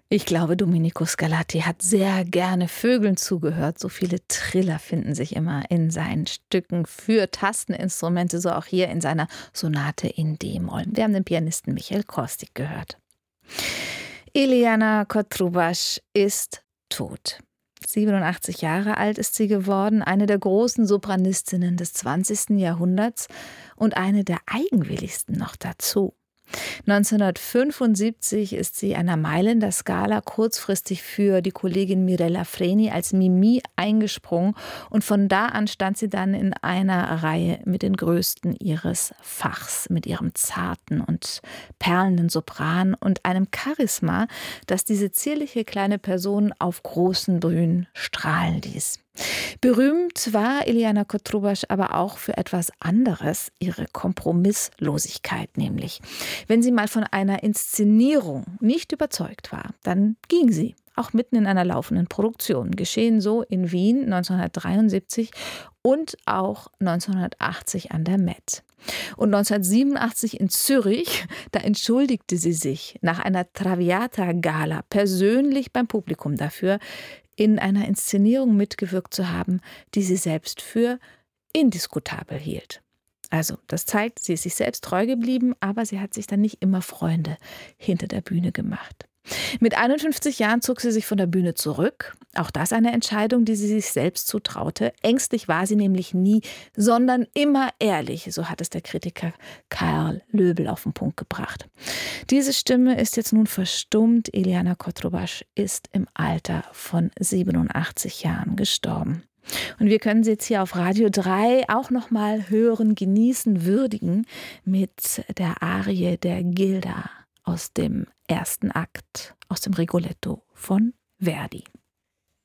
Ich glaube, Domenico Scarlatti hat sehr gerne Vögeln zugehört. So viele Triller finden sich immer in seinen Stücken für Tasteninstrumente, so auch hier in seiner Sonate in D-Moll. Wir haben den Pianisten Michael Korstig gehört. Ileana Cotrubas ist tot. 87 Jahre alt ist sie geworden, eine der großen Sopranistinnen des 20. Jahrhunderts und eine der eigenwilligsten noch dazu. 1975 ist sie an der Mailänder Scala kurzfristig für die Kollegin Mirella Freni als Mimi eingesprungen und von da an stand sie dann in einer Reihe mit den Größten ihres Fachs, mit ihrem zarten und perlenden Sopran und einem Charisma, das diese zierliche kleine Person auf großen Bühnen strahlen ließ. Berühmt war Ileana Cotrubas aber auch für etwas anderes, ihre Kompromisslosigkeit nämlich. Wenn sie mal von einer Inszenierung nicht überzeugt war, dann ging sie, auch mitten in einer laufenden Produktion. Geschehen so in Wien 1973 und auch 1980 an der Met. Und 1987 in Zürich, da entschuldigte sie sich nach einer Traviata-Gala persönlich beim Publikum dafür, in einer Inszenierung mitgewirkt zu haben, die sie selbst für indiskutabel hielt. Also, das zeigt, sie ist sich selbst treu geblieben, aber sie hat sich dann nicht immer Freunde hinter der Bühne gemacht. Mit 51 Jahren zog sie sich von der Bühne zurück. Auch das eine Entscheidung, die sie sich selbst zutraute. Ängstlich war sie nämlich nie, sondern immer ehrlich. So hat es der Kritiker Karl Löbel auf den Punkt gebracht. Diese Stimme ist jetzt nun verstummt. Ileana Cotrubas ist im Alter von 87 Jahren gestorben. Und wir können sie jetzt hier auf Radio 3 auch noch mal hören, genießen, würdigen mit der Arie der Gilda aus dem ersten Akt, aus dem Rigoletto von Verdi.